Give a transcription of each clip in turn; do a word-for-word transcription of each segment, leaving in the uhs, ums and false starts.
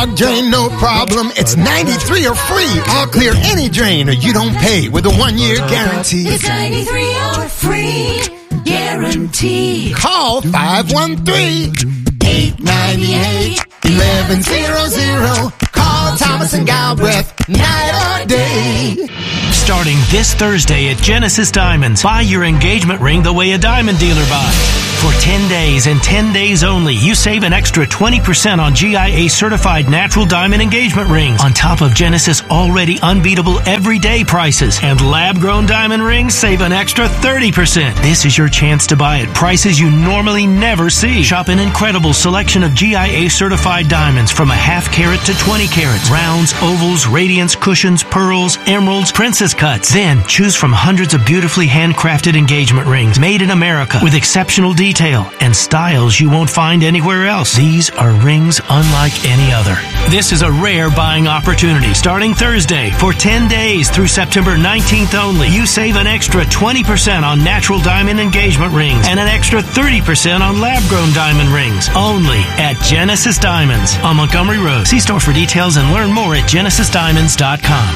Drain, no problem. It's ninety-three or free. I'll clear any drain or you don't pay with a one-year guarantee. It's ninety-three or free guarantee. Call five one three, eight nine eight, one one zero zero. Call Thomas and Galbraith night or day. Starting this Thursday at Genesis Diamonds, buy your engagement ring the way a diamond dealer buys. For ten days and ten days only, you save an extra twenty percent on G I A certified natural diamond engagement rings on top of Genesis already unbeatable everyday prices. And lab-grown diamond rings save an extra thirty percent. This is your chance to buy at prices you normally never see. Shop an incredible selection of G I A certified diamonds from a half carat to twenty carats. Rounds, ovals, radiance, cushions, pearls, emeralds, princess cuts. Then choose from hundreds of beautifully handcrafted engagement rings made in America with exceptional detail. Detail and styles you won't find anywhere else. These are rings unlike any other. This is a rare buying opportunity. Starting Thursday for ten days through September nineteenth only, you save an extra twenty percent on natural diamond engagement rings and an extra thirty percent on lab-grown diamond rings. Only at Genesis Diamonds on Montgomery Road. See store for details and learn more at genesis diamonds dot com.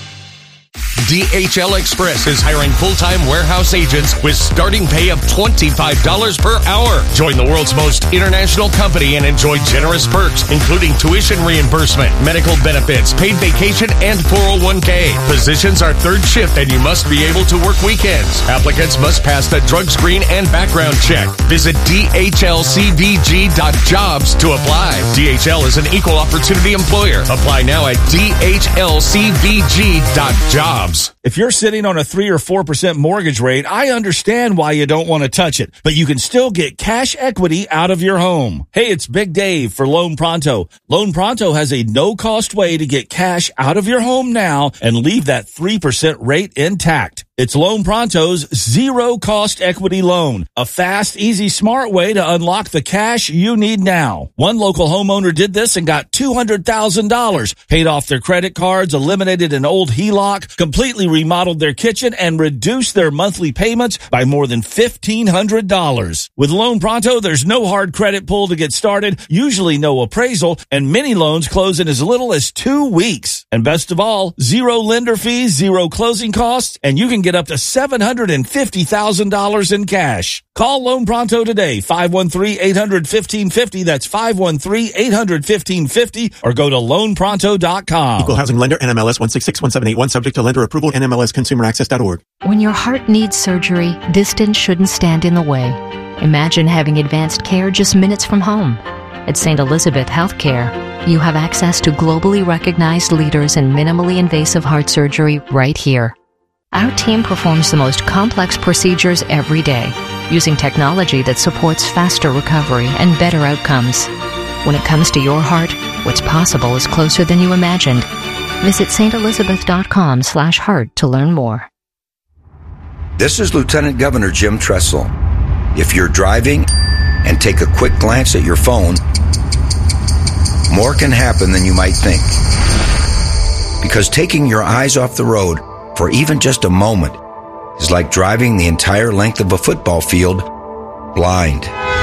D H L Express is hiring full-time warehouse agents with starting pay of twenty-five dollars per hour. Join the world's most international company and enjoy generous perks, including tuition reimbursement, medical benefits, paid vacation, and four oh one k. Positions are third shift and you must be able to work weekends. Applicants must pass the drug screen and background check. Visit D H L C V G dot jobs to apply. D H L is an equal opportunity employer. Apply now at D H L C V G dot jobs. If you're sitting on a three or four percent mortgage rate, I understand why you don't want to touch it, but you can still get cash equity out of your home. Hey, it's Big Dave for Loan Pronto. Loan Pronto has a no-cost way to get cash out of your home now and leave that three percent rate intact. It's Loan Pronto's zero-cost equity loan, a fast, easy, smart way to unlock the cash you need now. One local homeowner did this and got two hundred thousand dollars, paid off their credit cards, eliminated an old H E L O C, completely remodeled their kitchen, and reduced their monthly payments by more than fifteen hundred dollars. With Loan Pronto, there's no hard credit pull to get started, usually no appraisal, and many loans close in as little as two weeks. And best of all, zero lender fees, zero closing costs, and you can get up to seven hundred fifty thousand dollars in cash. Call Loan Pronto today, five one three, eight hundred, fifteen fifty. That's five one three, eight hundred, fifteen fifty, or go to loan pronto dot com. Equal Housing Lender, N M L S one six six one seven eight one, subject to lender approval, N M L S consumer access dot org. When your heart needs surgery, distance shouldn't stand in the way. Imagine having advanced care just minutes from home. At Saint Elizabeth Healthcare, you have access to globally recognized leaders in minimally invasive heart surgery right here. Our team performs the most complex procedures every day, using technology that supports faster recovery and better outcomes. When it comes to your heart, what's possible is closer than you imagined. Visit saint elizabeth dot com slash heart to learn more. This is Lieutenant Governor Jim Tressel. If you're driving and take a quick glance at your phone, more can happen than you might think. Because taking your eyes off the road for even just a moment is like driving the entire length of a football field blind.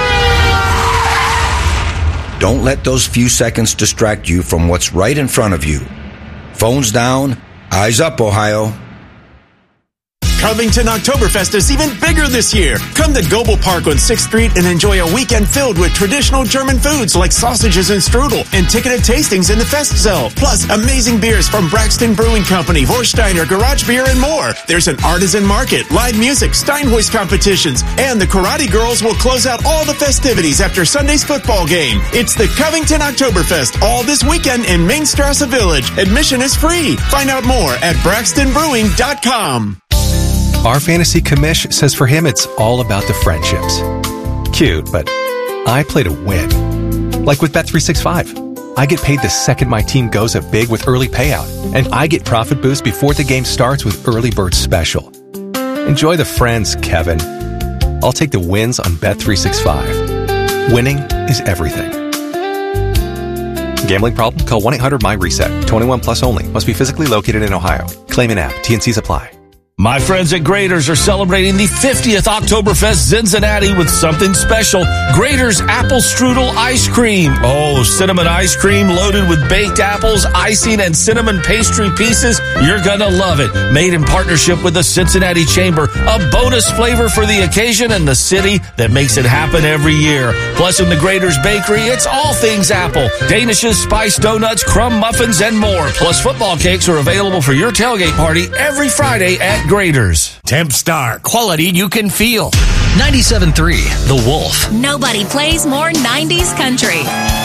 Don't let those few seconds distract you from what's right in front of you. Phones down, eyes up, Ohio. Covington Oktoberfest is even bigger this year. Come to Goebel Park on sixth street and enjoy a weekend filled with traditional German foods like sausages and strudel and ticketed tastings in the fest zone. Plus, amazing beers from Braxton Brewing Company, Horsteiner, Garage Beer, and more. There's an artisan market, live music, Steinhoist competitions, and the Karate Girls will close out all the festivities after Sunday's football game. It's the Covington Oktoberfest all this weekend in Main Strasse Village. Admission is free. Find out more at braxton brewing dot com. Our fantasy commish says for him it's all about the friendships. Cute, but I play to win. Like with Bet three sixty-five. I get paid the second my team goes up big with early payout, and I get profit boost before the game starts with Early Bird Special. Enjoy the friends, Kevin. I'll take the wins on Bet three sixty-five. Winning is everything. Gambling problem? Call one eight hundred M Y RESET. twenty-one plus only. Must be physically located in Ohio. Claim in app. T and C's apply. My friends at Grader's are celebrating the fiftieth Oktoberfest Cincinnati with something special. Grader's Apple Strudel Ice Cream. Oh, cinnamon ice cream loaded with baked apples, icing, and cinnamon pastry pieces. You're gonna love it. Made in partnership with the Cincinnati Chamber. A bonus flavor for the occasion and the city that makes it happen every year. Plus, in the Grader's Bakery, it's all things Apple. Danishes, spice donuts, crumb muffins, and more. Plus, football cakes are available for your tailgate party every Friday at Grader's. Temp Star, quality you can feel. ninety-seven point three, The Wolf. Nobody plays more nineties country.